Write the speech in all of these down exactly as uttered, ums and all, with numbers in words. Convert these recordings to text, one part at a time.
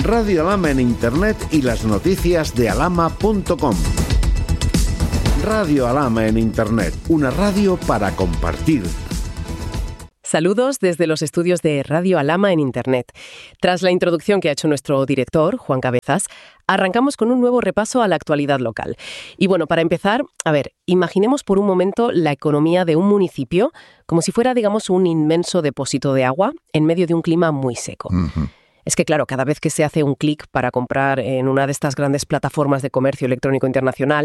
Radio Alhama en Internet y las noticias de alhama punto com. Radio Alhama en Internet, una radio para compartir. Saludos desde los estudios de Radio Alhama en Internet. Tras la introducción que ha hecho nuestro director, Juan Cabezas, arrancamos con un nuevo repaso a la actualidad local. Y bueno, para empezar, a ver, imaginemos por un momento la economía de un municipio como si fuera, digamos, un inmenso depósito de agua en medio de un clima muy seco. Uh-huh. Es que, claro, cada vez que se hace un clic para comprar en una de estas grandes plataformas de comercio electrónico internacional,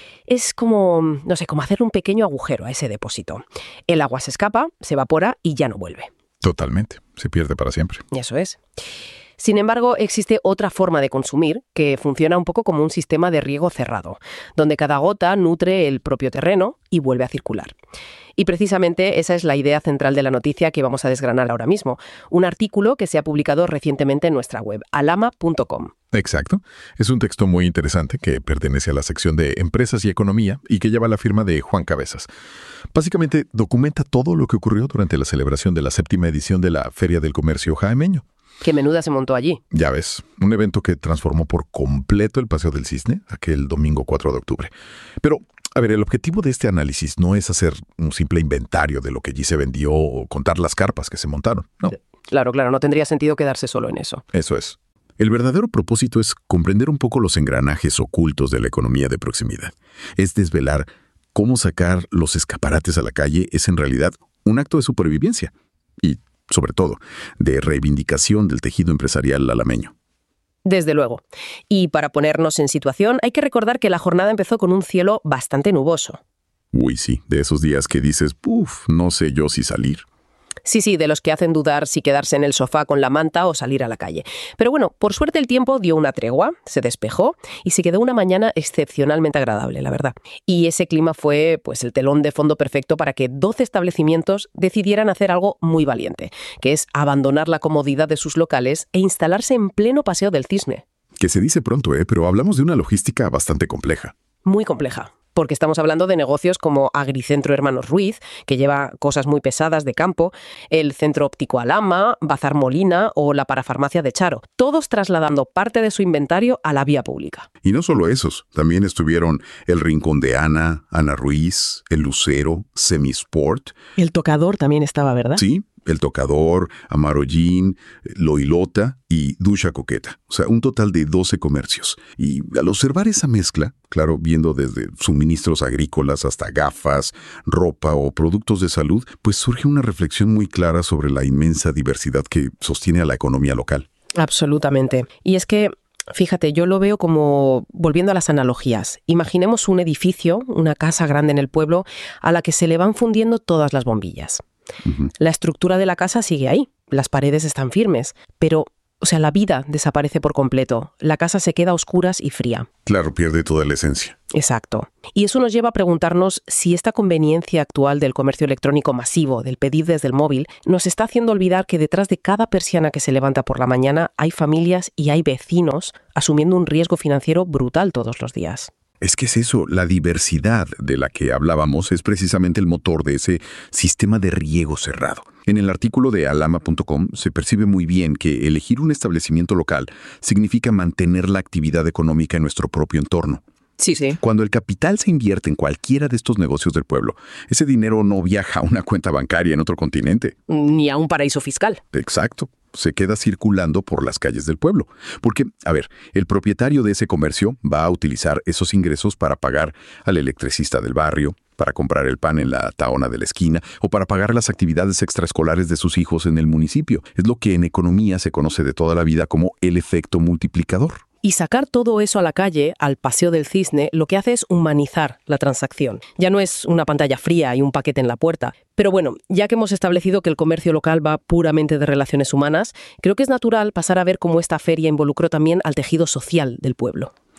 es como, no sé, como hacer un pequeño agujero a ese depósito. El agua se escapa, se evapora y ya no vuelve. Totalmente. Se pierde para siempre. Eso es. Sin embargo, existe otra forma de consumir que funciona un poco como un sistema de riego cerrado, donde cada gota nutre el propio terreno y vuelve a circular. Y precisamente esa es la idea central de la noticia que vamos a desgranar ahora mismo. Un artículo que se ha publicado recientemente en nuestra web, alhama punto com. Exacto. Es un texto muy interesante que pertenece a la sección de Empresas y Economía y que lleva la firma de Juan Cabezas. Básicamente documenta todo lo que ocurrió durante la celebración de la séptima edición de la Feria del Comercio Jaemeño. Qué menuda se montó allí. Ya ves, un evento que transformó por completo el Paseo del Cisne aquel domingo cuatro de octubre. Pero, a ver, el objetivo de este análisis no es hacer un simple inventario de lo que allí se vendió o contar las carpas que se montaron, no. Claro, claro, no tendría sentido quedarse solo en eso. Eso es. El verdadero propósito es comprender un poco los engranajes ocultos de la economía de proximidad. Es desvelar cómo sacar los escaparates a la calle es en realidad un acto de supervivencia y, sobre todo, de reivindicación del tejido empresarial alameño. Desde luego. Y para ponernos en situación, hay que recordar que la jornada empezó con un cielo bastante nuboso. Uy, sí, de esos días que dices, puf, no sé yo si salir. Sí, sí, de los que hacen dudar si quedarse en el sofá con la manta o salir a la calle. Pero bueno, por suerte el tiempo dio una tregua, se despejó y se quedó una mañana excepcionalmente agradable, la verdad. Y ese clima fue, pues, el telón de fondo perfecto para que doce establecimientos decidieran hacer algo muy valiente, que es abandonar la comodidad de sus locales e instalarse en pleno Paseo del Cisne. Que se dice pronto, ¿eh? Pero hablamos de una logística bastante compleja. Muy compleja. Porque estamos hablando de negocios como Agricentro Hermanos Ruiz, que lleva cosas muy pesadas de campo, el Centro Óptico Alhama, Bazar Molina o la Parafarmacia de Charo, todos trasladando parte de su inventario a la vía pública. Y no solo esos, también estuvieron el Rincón de Ana, Ana Ruiz, el Lucero, Semisport. El Tocador también estaba, ¿verdad? Sí, el Tocador, Amarollín, Loilota y Ducha Coqueta. O sea, un total de doce comercios. Y al observar esa mezcla, claro, viendo desde suministros agrícolas hasta gafas, ropa o productos de salud, pues surge una reflexión muy clara sobre la inmensa diversidad que sostiene a la economía local. Absolutamente. Y es que, fíjate, yo lo veo como, volviendo a las analogías, imaginemos un edificio, una casa grande en el pueblo, a la que se le van fundiendo todas las bombillas. Uh-huh. La estructura de la casa sigue ahí, las paredes están firmes, pero, o sea, la vida desaparece por completo. La casa se queda a oscuras y fría. Claro, pierde toda la esencia. Exacto. Y eso nos lleva a preguntarnos si esta conveniencia actual del comercio electrónico masivo, del pedir desde el móvil, nos está haciendo olvidar que detrás de cada persiana que se levanta por la mañana hay familias y hay vecinos asumiendo un riesgo financiero brutal todos los días. Es que es eso, la diversidad de la que hablábamos es precisamente el motor de ese sistema de riego cerrado. En el artículo de alhama punto com se percibe muy bien que elegir un establecimiento local significa mantener la actividad económica en nuestro propio entorno. Sí, sí. Cuando el capital se invierte en cualquiera de estos negocios del pueblo, ese dinero no viaja a una cuenta bancaria en otro continente. Ni a un paraíso fiscal. Exacto. Se queda circulando por las calles del pueblo. Porque, a ver, el propietario de ese comercio va a utilizar esos ingresos para pagar al electricista del barrio, para comprar el pan en la taona de la esquina o para pagar las actividades extraescolares de sus hijos en el municipio. Es lo que en economía se conoce de toda la vida como el efecto multiplicador. Y sacar todo eso a la calle, al Paseo del Cisne, lo que hace es humanizar la transacción. Ya no es una pantalla fría y un paquete en la puerta. Pero bueno, ya que hemos establecido que el comercio local va puramente de relaciones humanas, creo que es natural pasar a ver cómo esta feria involucró también al tejido social del pueblo.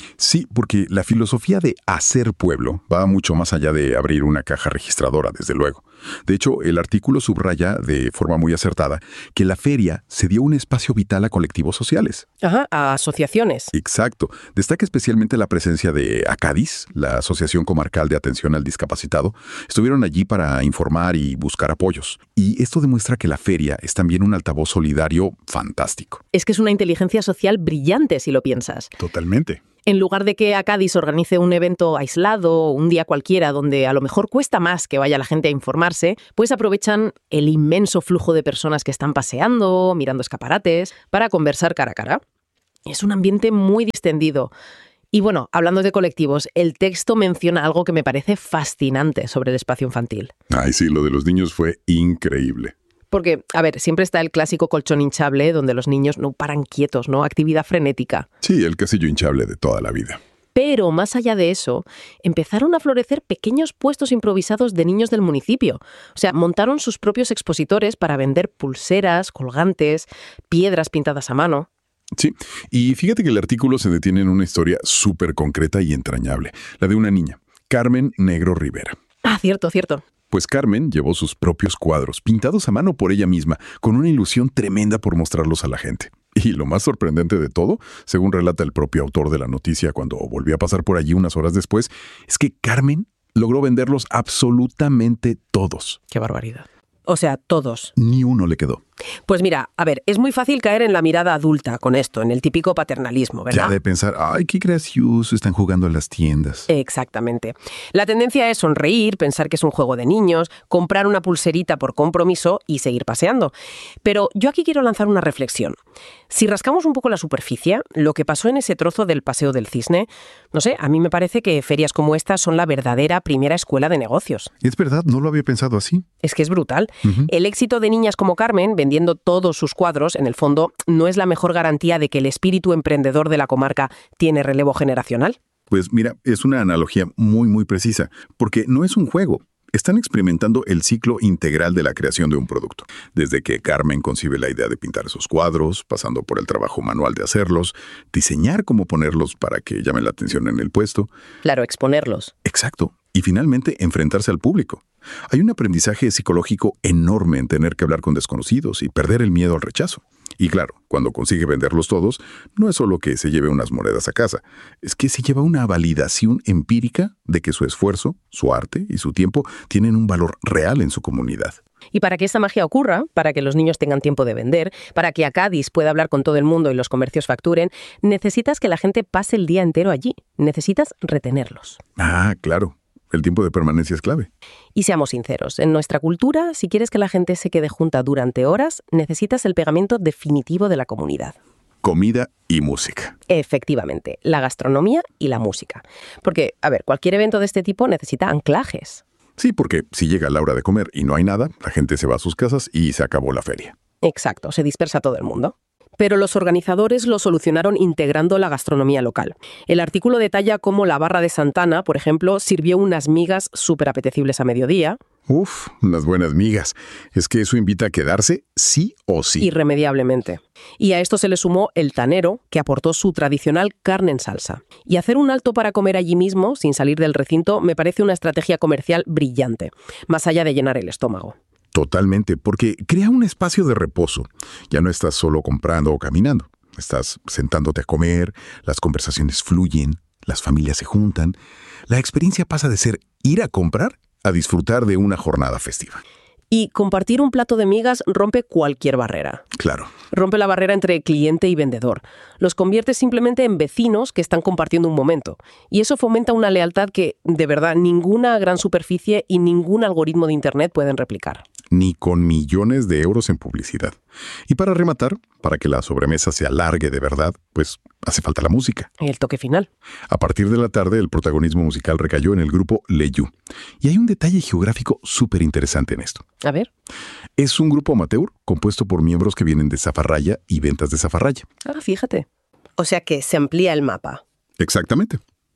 Sí, porque la filosofía de hacer pueblo va mucho más allá de abrir una caja registradora, desde luego. De hecho, el artículo subraya de forma muy acertada que la feria se dio un espacio vital a colectivos sociales. Ajá, a asociaciones. Exacto. Destaca especialmente la presencia de ACADIS, la Asociación Comarcal de Atención al Discapacitado. Estuvieron allí para informar y buscar apoyos. Y esto demuestra que la feria es también un altavoz solidario fantástico. Es que es una inteligencia social brillante, si lo piensas. Totalmente. En lugar de que ACADIS organice un evento aislado, un día cualquiera, donde a lo mejor cuesta más que vaya la gente a informarse, pues aprovechan el inmenso flujo de personas que están paseando, mirando escaparates, para conversar cara a cara. Es un ambiente muy distendido. Y bueno, hablando de colectivos, el texto menciona algo que me parece fascinante sobre el espacio infantil. Ay, sí, lo de los niños fue increíble. Porque, a ver, siempre está el clásico colchón hinchable donde los niños no paran quietos, ¿no? Actividad frenética. Sí, el casillo hinchable de toda la vida. Pero, más allá de eso, empezaron a florecer pequeños puestos improvisados de niños del municipio. O sea, montaron sus propios expositores para vender pulseras, colgantes, piedras pintadas a mano. Sí, y fíjate que el artículo se detiene en una historia súper concreta y entrañable, la de una niña, Carmen Negro Rivera. Ah, cierto, cierto. Pues Carmen llevó sus propios cuadros, pintados a mano por ella misma, con una ilusión tremenda por mostrarlos a la gente. Y lo más sorprendente de todo, según relata el propio autor de la noticia cuando volvió a pasar por allí unas horas después, es que Carmen logró venderlos absolutamente todos. Qué barbaridad. O sea, todos. Ni uno le quedó. Pues mira, a ver, es muy fácil caer en la mirada adulta con esto, en el típico paternalismo, ¿verdad? Ya de pensar, ay, qué gracioso, están jugando a las tiendas. Exactamente. La tendencia es sonreír, pensar que es un juego de niños, comprar una pulserita por compromiso y seguir paseando. Pero yo aquí quiero lanzar una reflexión. Si rascamos un poco la superficie, lo que pasó en ese trozo del Paseo del Cisne, no sé, a mí me parece que ferias como esta son la verdadera primera escuela de negocios. Es verdad, no lo había pensado así. Es que es brutal. Uh-huh. El éxito de niñas como Carmen, vendiendo todos sus cuadros, en el fondo, ¿no es la mejor garantía de que el espíritu emprendedor de la comarca tiene relevo generacional? Pues mira, es una analogía muy, muy precisa, porque no es un juego. Están experimentando el ciclo integral de la creación de un producto. Desde que Carmen concibe la idea de pintar esos cuadros, pasando por el trabajo manual de hacerlos, diseñar cómo ponerlos para que llamen la atención en el puesto. Claro, exponerlos. Exacto. Y finalmente, enfrentarse al público. Hay un aprendizaje psicológico enorme en tener que hablar con desconocidos y perder el miedo al rechazo. Y claro, cuando consigue venderlos todos, no es solo que se lleve unas monedas a casa, es que se lleva una validación empírica de que su esfuerzo, su arte y su tiempo tienen un valor real en su comunidad. Y para que esta magia ocurra, para que los niños tengan tiempo de vender, para que ACADIS pueda hablar con todo el mundo y los comercios facturen, necesitas que la gente pase el día entero allí. Necesitas retenerlos. Ah, claro. El tiempo de permanencia es clave. Y seamos sinceros, en nuestra cultura, si quieres que la gente se quede junta durante horas, necesitas el pegamento definitivo de la comunidad. Comida y música. Efectivamente, la gastronomía y la música. Porque, a ver, cualquier evento de este tipo necesita anclajes. Sí, porque si llega la hora de comer y no hay nada, la gente se va a sus casas y se acabó la feria. Exacto, se dispersa todo el mundo. Pero los organizadores lo solucionaron integrando la gastronomía local. El artículo detalla cómo la Barra de Santana, por ejemplo, sirvió unas migas súper apetecibles a mediodía. Uf, unas buenas migas. Es que eso invita a quedarse sí o sí. Irremediablemente. Y a esto se le sumó el tanero, que aportó su tradicional carne en salsa. Y hacer un alto para comer allí mismo, sin salir del recinto, me parece una estrategia comercial brillante, más allá de llenar el estómago. Totalmente, porque crea un espacio de reposo. Ya no estás solo comprando o caminando. Estás sentándote a comer, las conversaciones fluyen, las familias se juntan. La experiencia pasa de ser ir a comprar a disfrutar de una jornada festiva. Y compartir un plato de migas rompe cualquier barrera. Claro. Rompe la barrera entre cliente y vendedor. Los convierte simplemente en vecinos que están compartiendo un momento. Y eso fomenta una lealtad que, de verdad, ninguna gran superficie y ningún algoritmo de Internet pueden replicar. Ni con millones de euros en publicidad. Y para rematar, para que la sobremesa se alargue de verdad, pues hace falta la música. El toque final. A partir de la tarde, el protagonismo musical recayó en el grupo Leyú. Y hay un detalle geográfico súper interesante en esto. A ver. Es un grupo amateur compuesto por miembros que vienen de Zafarraya y Ventas de Zafarraya. Ah, fíjate. O sea que se amplía el mapa. Exactamente.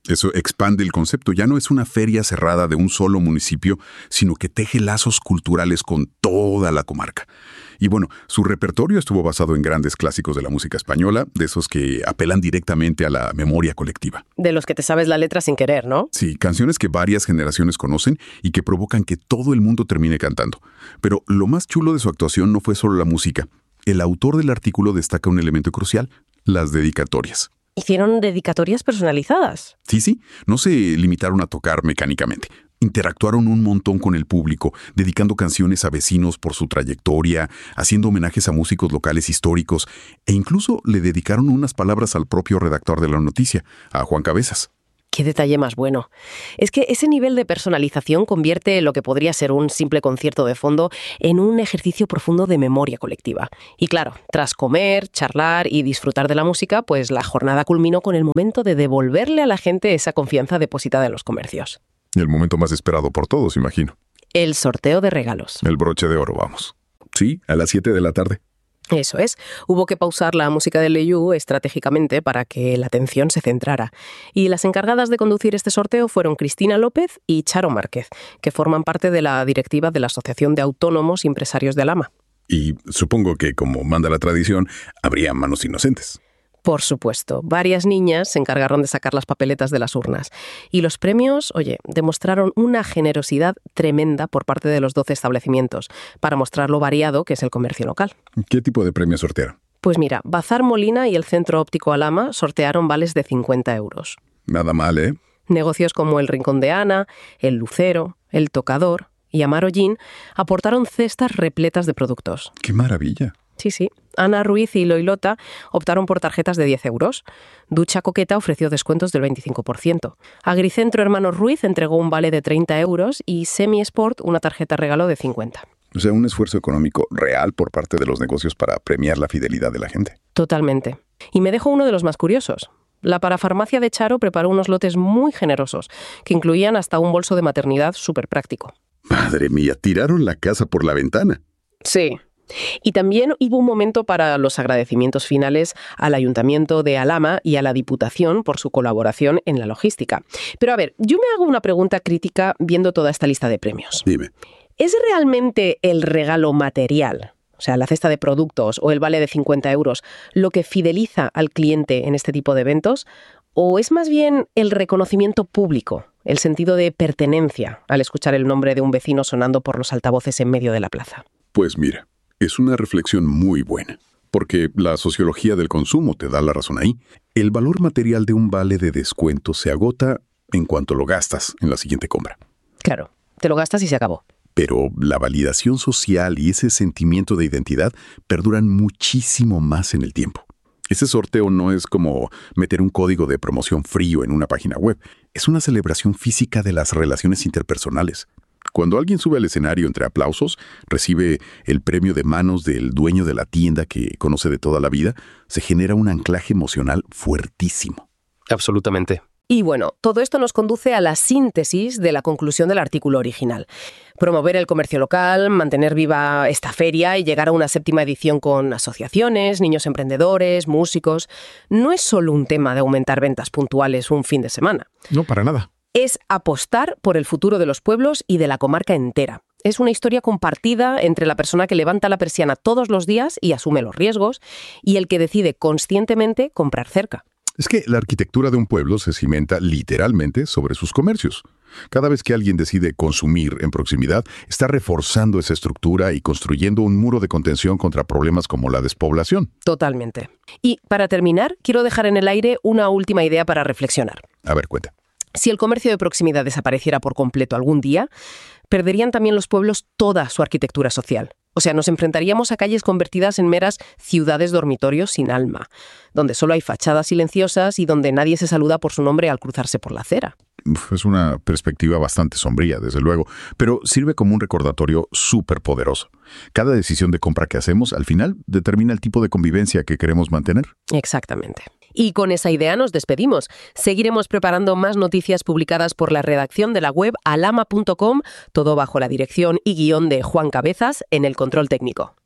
Eso expande el concepto. Ya no es una feria cerrada de un solo municipio, sino que teje lazos culturales con toda la comarca. Y bueno, su repertorio estuvo basado en grandes clásicos de la música española, de esos que apelan directamente a la memoria colectiva. De los que te sabes la letra sin querer, ¿no? Sí, canciones que varias generaciones conocen y que provocan que todo el mundo termine cantando. Pero lo más chulo de su actuación no fue solo la música. El autor del artículo destaca un elemento crucial: las dedicatorias. ¿Hicieron dedicatorias personalizadas? Sí, sí, no se limitaron a tocar mecánicamente. Interactuaron un montón con el público, dedicando canciones a vecinos por su trayectoria, haciendo homenajes a músicos locales históricos, e incluso le dedicaron unas palabras al propio redactor de la noticia, a Juan Cabezas. Qué detalle más bueno. Es que ese nivel de personalización convierte lo que podría ser un simple concierto de fondo en un ejercicio profundo de memoria colectiva. Y claro, tras comer, charlar y disfrutar de la música, pues la jornada culminó con el momento de devolverle a la gente esa confianza depositada en los comercios. El momento más esperado por todos, imagino. El sorteo de regalos. El broche de oro, vamos. Sí, a las siete de la tarde. Eso es. Hubo que pausar la música de Leyú estratégicamente para que la atención se centrara. Y las encargadas de conducir este sorteo fueron Cristina López y Charo Márquez, que forman parte de la directiva de la Asociación de Autónomos y Empresarios de Alhama. Y supongo que, como manda la tradición, habría manos inocentes. Por supuesto, varias niñas se encargaron de sacar las papeletas de las urnas. Y los premios, oye, demostraron una generosidad tremenda por parte de los doce establecimientos, para mostrar lo variado que es el comercio local. ¿Qué tipo de premios sortearon? Pues mira, Bazar Molina y el Centro Óptico Alhama sortearon vales de cincuenta euros. Nada mal, ¿eh? Negocios como el Rincón de Ana, el Lucero, el Tocador y Amaro Gin aportaron cestas repletas de productos. ¡Qué maravilla! Sí, sí. Ana Ruiz y Loilota optaron por tarjetas de diez euros. Ducha Coqueta ofreció descuentos del veinticinco por ciento. Agricentro Hermanos Ruiz entregó un vale de treinta euros y Semi Sport una tarjeta regalo de cincuenta. O sea, un esfuerzo económico real por parte de los negocios para premiar la fidelidad de la gente. Totalmente. Y me dejo uno de los más curiosos. La parafarmacia de Charo preparó unos lotes muy generosos, que incluían hasta un bolso de maternidad súper práctico. Madre mía, tiraron la casa por la ventana. Sí. Y también hubo un momento para los agradecimientos finales al Ayuntamiento de Alhama y a la Diputación por su colaboración en la logística. Pero a ver, yo me hago una pregunta crítica viendo toda esta lista de premios. Dime. ¿Es realmente el regalo material, o sea, la cesta de productos o el vale de cincuenta euros, lo que fideliza al cliente en este tipo de eventos? ¿O es más bien el reconocimiento público, el sentido de pertenencia al escuchar el nombre de un vecino sonando por los altavoces en medio de la plaza? Pues mira, es una reflexión muy buena, porque la sociología del consumo te da la razón ahí. El valor material de un vale de descuento se agota en cuanto lo gastas en la siguiente compra. Claro, te lo gastas y se acabó. Pero la validación social y ese sentimiento de identidad perduran muchísimo más en el tiempo. Ese sorteo no es como meter un código de promoción frío en una página web. Es una celebración física de las relaciones interpersonales. Cuando alguien sube al escenario entre aplausos, recibe el premio de manos del dueño de la tienda que conoce de toda la vida, se genera un anclaje emocional fuertísimo. Absolutamente. Y bueno, todo esto nos conduce a la síntesis de la conclusión del artículo original. Promover el comercio local, mantener viva esta feria y llegar a una séptima edición con asociaciones, niños emprendedores, músicos, no es solo un tema de aumentar ventas puntuales un fin de semana. No, para nada. Es apostar por el futuro de los pueblos y de la comarca entera. Es una historia compartida entre la persona que levanta la persiana todos los días y asume los riesgos y el que decide conscientemente comprar cerca. Es que la arquitectura de un pueblo se cimenta literalmente sobre sus comercios. Cada vez que alguien decide consumir en proximidad, está reforzando esa estructura y construyendo un muro de contención contra problemas como la despoblación. Totalmente. Y para terminar, quiero dejar en el aire una última idea para reflexionar. A ver, cuenta. Si el comercio de proximidad desapareciera por completo algún día, perderían también los pueblos toda su arquitectura social. O sea, nos enfrentaríamos a calles convertidas en meras ciudades dormitorios sin alma, donde solo hay fachadas silenciosas y donde nadie se saluda por su nombre al cruzarse por la acera. Uf, es una perspectiva bastante sombría, desde luego, pero sirve como un recordatorio súper poderoso. Cada decisión de compra que hacemos, al final, determina el tipo de convivencia que queremos mantener. Exactamente. Y con esa idea nos despedimos. Seguiremos preparando más noticias publicadas por la redacción de la web alhama punto com, todo bajo la dirección y guión de Juan Cabezas en el control técnico.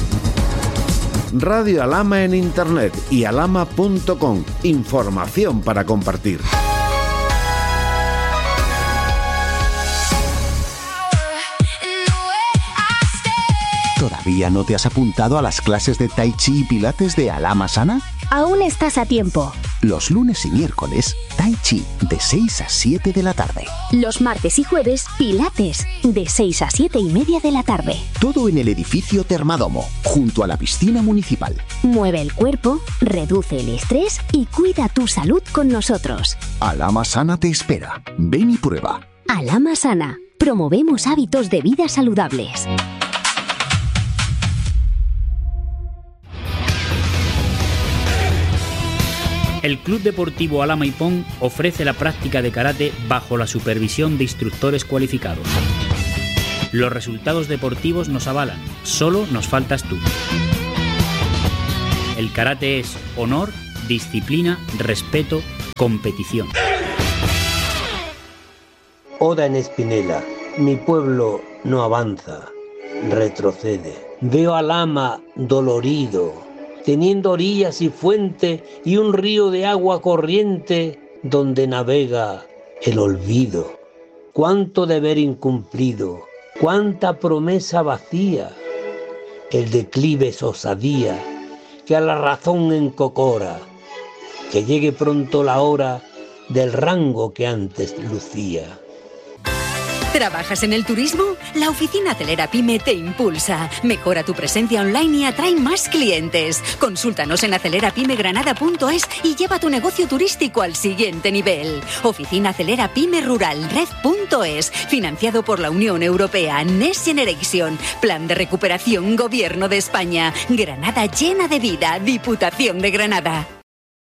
Radio Alhama en Internet y alhama punto com. Información para compartir. ¿Todavía no te has apuntado a las clases de Tai Chi y Pilates de Alama Sana? Aún estás a tiempo. Los lunes y miércoles, Tai Chi de seis a siete de la tarde. Los martes y jueves, Pilates de seis a siete y media de la tarde. Todo en el edificio Termadomo, junto a la piscina municipal. Mueve el cuerpo, reduce el estrés y cuida tu salud con nosotros. Alama Sana te espera. Ven y prueba. Alama Sana. Promovemos hábitos de vida saludables. El Club Deportivo Alama Ipón ofrece la práctica de karate bajo la supervisión de instructores cualificados. Los resultados deportivos nos avalan, solo nos faltas tú. El karate es honor, disciplina, respeto, competición. Oda en Espinela. Mi pueblo no avanza, retrocede. Veo al Alhama dolorido, teniendo orillas y fuente y un río de agua corriente donde navega el olvido. Cuánto deber incumplido, cuánta promesa vacía. El declive es osadía que a la razón encocora. Que llegue pronto la hora del rango que antes lucía. ¿Trabajas en el turismo? La oficina Acelera Pyme te impulsa. Mejora tu presencia online y atrae más clientes. Consúltanos en acelera pyme granada punto es y lleva tu negocio turístico al siguiente nivel. Oficina Acelera Pyme Rural red punto es. Financiado por la Unión Europea. Next Generation. Plan de recuperación Gobierno de España. Granada llena de vida. Diputación de Granada.